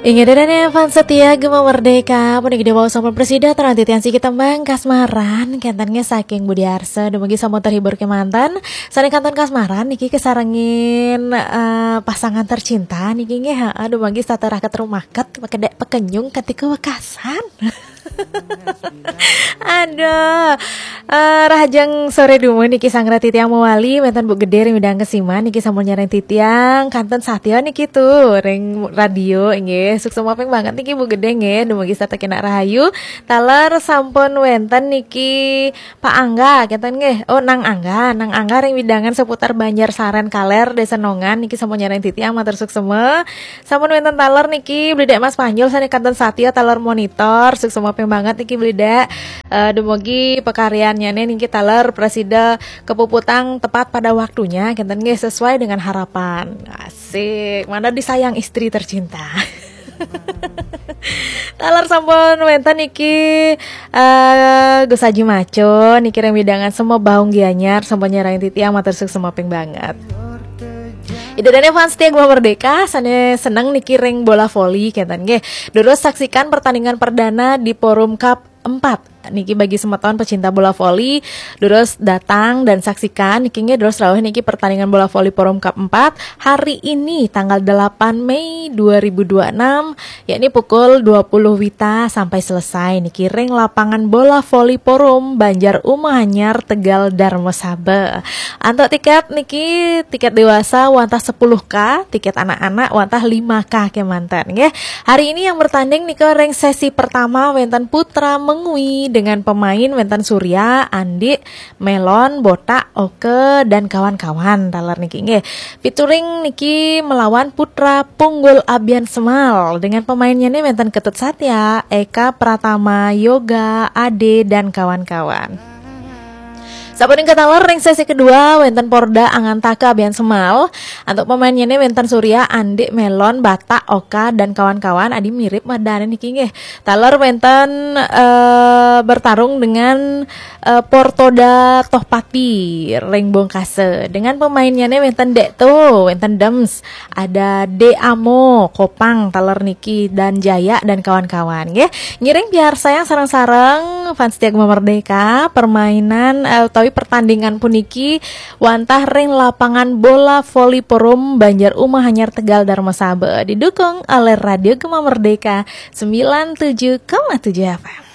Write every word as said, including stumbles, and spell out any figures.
Ingat dan fans setia Gema Merdeka Punik di bawah sama presida teranti tiansi kita bang kasmaran Kentannya saking Budi Arsa Dumagi sama terhibur ke mantan Sani kanton kasmaran Niki kesarangin uh, pasangan tercinta Niki nge aduh magi saterah keterumaket Pakedek pekenyung ketika wekasan Aduh uh, Rahajang sore dumo Niki sangra titiang mewali Mentan bu gede ring udang kesiman Niki sampun nyareng titiang Kanton satya niki tuh ring radio nge sukses mapeng banget niki bu gede nge dumagi sata kena rahayu taler sampun wenten niki Pak Angga keten nge oh nang Angga nang Angga ring widangan seputar Banjar Saren Kaler Desa Nongan niki sampun nyareng titiang matur sukses sampun wenten taler niki belidak Mas Panjul sane kanton satya taler monitor sukses mapeng banget niki belidak uh, dumagi pekaryaannya niki taler presida kepuputang tepat pada waktunya kenten nge sesuai dengan harapan asik mana disayang istri tercinta talar sampun wenten niki uh, Gus Haji Maco niki rem widangan semua baung gianyar sampun nyerahin titiang matur sukses mapeng banget. Ida dan fans setia Gema Merdeka sane seneng niki ring bola voli kenten nggih. Terus saksikan pertandingan perdana di Forum Cup empat niki bagi semeton pecinta bola voli terus datang dan saksikan niki nge terus rawuh niki pertandingan bola voli Forum Cup empat hari ini tanggal delapan Mei dua ribu dua puluh enam yakni pukul dua puluh wita sampai selesai niki ring lapangan bola voli Forum Banjar Umah Anyar Tegal Darmosabe. Antuk tiket niki tiket dewasa wantah sepuluh ribu tiket anak-anak wantah lima ribu kemanten nggih. Hari ini yang bertanding niki ring sesi pertama wenten putra mengui dengan pemain Wentan Surya, Andi, Melon, Botak, Oke dan kawan-kawan talar niki nggih. Featuring niki melawan putra Punggul Abian Semal dengan pemainnya nih Wentan Ketut Satya, Eka Pratama, Yoga, Ade dan kawan-kawan. Sapuning ketalar ring sesi kedua wenten Porda Angantaka Abian Semal. Untuk pemainnya nih wenten Surya, Andi, Melon, Batak, Oka dan kawan-kawan adi mirip madane niki nggih. Talar wenten uh, bertarung dengan uh, Portoda Tohpati ring Bongkase. Dengan pemainnya nih wenten Dekto, wenten Dems, ada De Amo, Kopang, talar niki dan Jaya dan kawan-kawan nggih. Ngiring biar sayang sareng-sareng fans setia Gema Merdeka permainan uh, utawi pertandingan puniki wantah ring lapangan bola voli Forum Banjar Umah Anyar Tegal Darmosabe didukung oleh Radio Gema Merdeka sembilan puluh tujuh koma tujuh F M.